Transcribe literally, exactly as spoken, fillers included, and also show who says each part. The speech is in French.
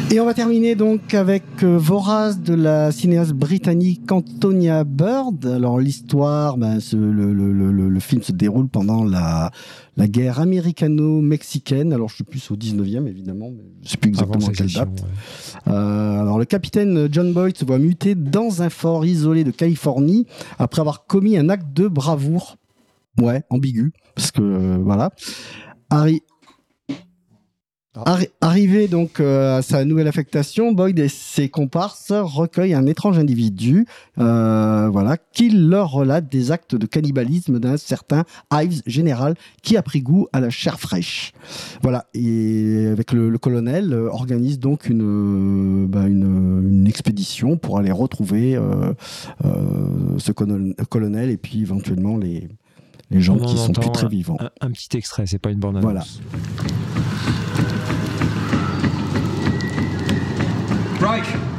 Speaker 1: Et on va terminer donc avec euh, Vorace de la cinéaste britannique Antonia Bird. Alors l'histoire, ben, ce, le, le, le, le film se déroule pendant la, la guerre américano-mexicaine. Alors je suis plus au dix-neuvième évidemment, mais je ne sais plus exactement à quelle date. Ouais. Euh, alors le capitaine John Boyd se voit muté dans un fort isolé de Californie après avoir commis un acte de bravoure. Ouais, ambigu, parce que euh, voilà. Harry... Arri- arrivé donc euh, à sa nouvelle affectation, Boyd et ses comparses recueillent un étrange individu, euh, voilà, qui leur relate des actes de cannibalisme d'un certain Ives général qui a pris goût à la chair fraîche. Voilà, et avec le, le colonel euh, organise donc une, euh, bah, une, une expédition pour aller retrouver euh, euh, ce colonel, colonel et puis éventuellement les, les gens qui sont plus très vivants.
Speaker 2: Un, un petit extrait, c'est pas une bande-annonce.
Speaker 1: Voilà.
Speaker 3: Reich,